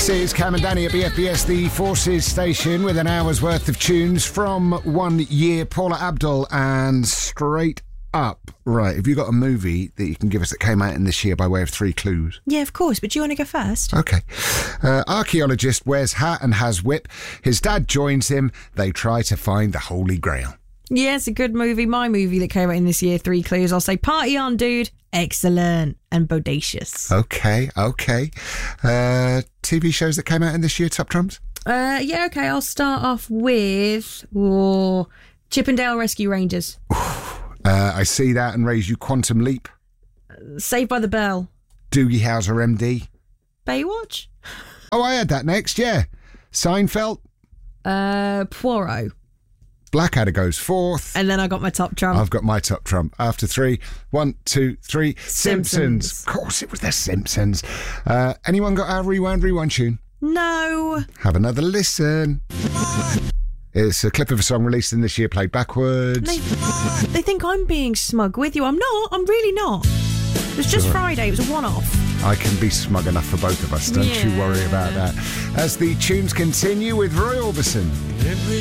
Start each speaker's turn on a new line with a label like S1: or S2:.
S1: is Cam and Danny at BFBS, the Forces station, with an hour's worth of tunes from 1 year. Paula Abdul and Straight Up. Right, have you got a movie that you can give us that came out in this year by way of 3 clues?
S2: Yeah, of course, but do you want to go first?
S1: Okay. Archaeologist wears hat and has whip. His dad joins him. They try to find the Holy Grail.
S2: Yeah, it's a good movie. My movie that came out in this year, 3 clues. I'll say Party On, Dude, excellent, and bodacious.
S1: Okay. TV shows that came out in this year, Top Trumps?
S2: Yeah, okay, I'll start off with Chippendale Rescue Rangers.
S1: I See That and Raise You, Quantum Leap.
S2: Saved by the Bell.
S1: Doogie Howser, MD.
S2: Baywatch?
S1: Oh, I had that next, yeah. Seinfeld.
S2: Poirot.
S1: Blackadder goes fourth.
S2: And then I got my top trump.
S1: I've got my top trump. After 3, 1, 2, 3.
S2: Simpsons.
S1: Of course, it was The Simpsons. Anyone got our rewind tune?
S2: No.
S1: Have another listen. It's a clip of a song released in this year, played backwards.
S2: They think I'm being smug with you. I'm not. I'm really not. It was just Friday. It was a one-off.
S1: I can be smug enough for both of us. Don't you worry about that. As the tunes continue with Roy Orbison.